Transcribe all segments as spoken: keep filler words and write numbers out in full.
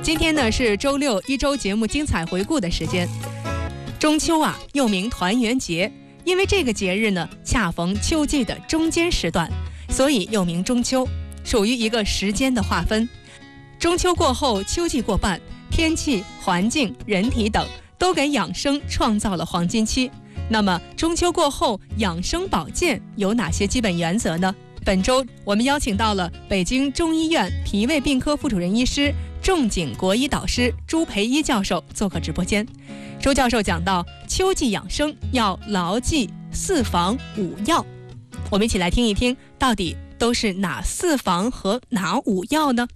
今天呢是周六一周节目精彩回顾的时间。中秋啊，又名团圆节，因为这个节日呢恰逢秋季的中间时段，所以又名中秋，属于一个时间的划分。中秋过后，秋季过半，天气、环境、人体等都给养生创造了黄金期。那么中秋过后，养生保健有哪些基本原则呢？本周我们邀请到了北京中医院脾胃病科副主任医师、仲景国医导师朱培一教授做客直播间。朱教授讲到，秋季养生要牢记四防五要，我们一起来听一听，到底都是哪四防和哪五要呢？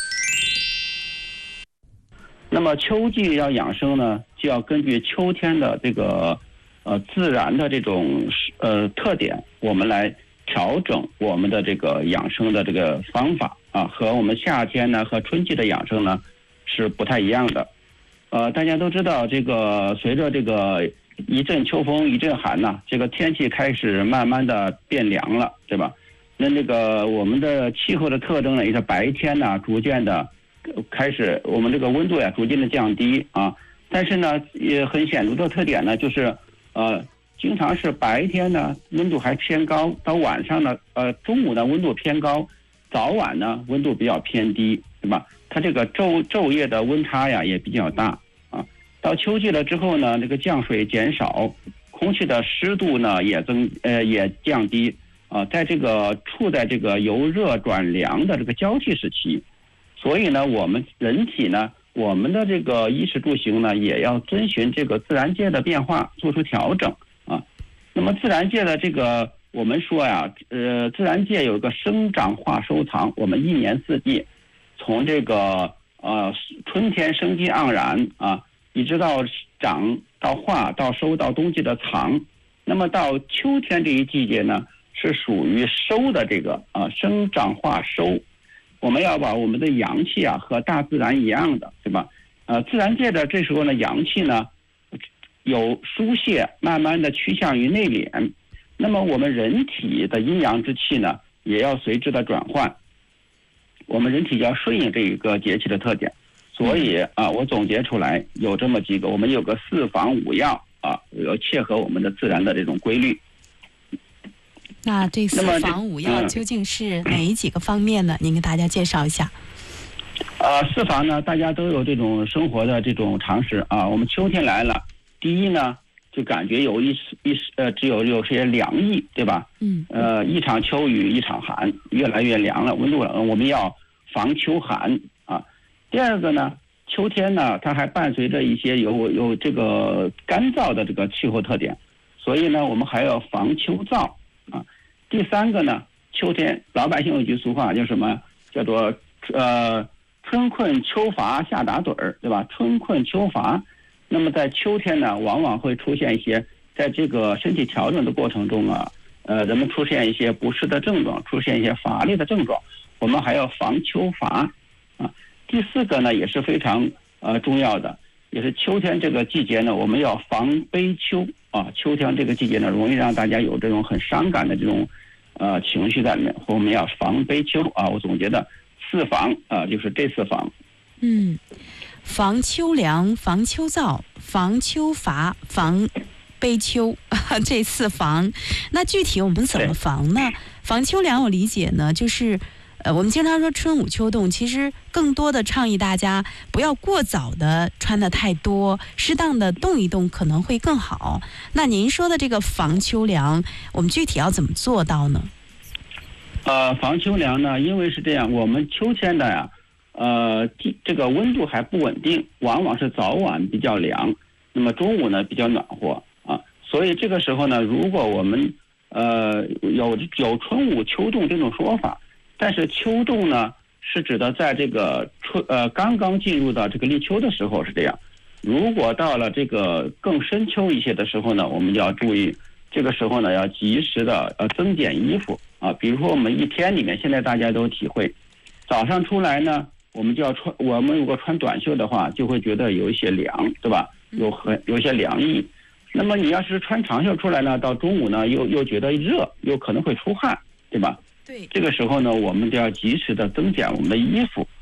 那么秋季要养生呢，就要根据秋天的这个呃自然的这种呃特点，我们来调整我们的这个养生的这个方法啊，和我们夏天呢和春季的养生呢是不太一样的。呃，大家都知道，这个随着这个一阵秋风一阵寒呐、啊，这个天气开始慢慢的变凉了，对吧？那这个我们的气候的特征呢，也是白天呢逐渐的开始，我们这个温度呀逐渐的降低啊。但是呢，也很显著的特点呢，就是呃。经常是白天呢温度还偏高，到晚上呢呃中午呢温度偏高，早晚呢温度比较偏低，对吧？它这个昼昼夜的温差呀也比较大啊。到秋季了之后呢，这个降水减少，空气的湿度呢也增呃也降低啊，在这个处在这个由热转凉的这个交替时期，所以呢我们人体呢我们的这个衣食住行呢也要遵循这个自然界的变化做出调整。那么自然界的这个，我们说呀，呃，自然界有一个生长化收藏，我们一年四季，从这个呃春天生机盎然啊，一直到长到化到收到冬季的藏，那么到秋天这一季节呢，是属于收的这个啊生长化收，我们要把我们的阳气啊和大自然一样的，对吧？呃，自然界的这时候呢，阳气呢有疏泄，慢慢的趋向于内敛，那么我们人体的阴阳之气呢也要随之的转换，我们人体要顺应这一个节气的特点。所以啊，我总结出来有这么几个，我们有个四防五要啊，要切合我们的自然的这种规律。 那这四防五要究竟是哪几个方面呢？您给大家介绍一下。 啊，四防呢，大家都有这种生活的这种常识啊。我们秋天来了，第一呢，就感觉有一一呃，只有有些凉意，对吧？嗯。呃，一场秋雨一场寒，越来越凉了，温度冷，我们要防秋寒啊。第二个呢，秋天呢，它还伴随着一些有有这个干燥的这个气候特点，所以呢，我们还要防秋燥啊。第三个呢，秋天老百姓有句俗话叫什么？叫做呃春困秋乏夏打盹儿，对吧？春困秋乏。那么在秋天呢，往往会出现一些，在这个身体调整的过程中啊，呃，人们出现一些不适的症状，出现一些乏力的症状，我们还要防秋乏啊。第四个呢，也是非常呃重要的，也是秋天这个季节呢，我们要防悲秋啊。秋天这个季节呢，容易让大家有这种很伤感的这种呃情绪在里面，我们要防悲秋啊。我总结的四防啊，就是这四防。 嗯。防秋凉，防秋燥，防秋乏，防悲秋，这四防。那具体我们怎么防呢？防秋凉我理解呢，就是呃，我们经常说春捂秋冻，其实更多的倡议大家不要过早的穿的太多，适当的动一动可能会更好。那您说的这个防秋凉，我们具体要怎么做到呢？ 呃，防秋凉呢，因为是这样，我们秋天的呀。呃，这个温度还不稳定，往往是早晚比较凉，那么中午呢比较暖和啊，所以这个时候呢，如果我们呃有有春捂秋冻这种说法，但是秋冻呢是指的在这个春呃刚刚进入到这个立秋的时候是这样，如果到了这个更深秋一些的时候呢，我们就要注意，这个时候呢要及时的呃增减衣服啊，比如说我们一天里面，现在大家都体会，早上出来呢。我们就要穿，我们如果穿短袖的话，就会觉得有一些凉，对吧？有很有一些凉意。那么你要是穿长袖出来呢，到中午呢又又觉得热，又可能会出汗，对吧？ 对。 这个时候呢，我们就要及时的增减我们的衣服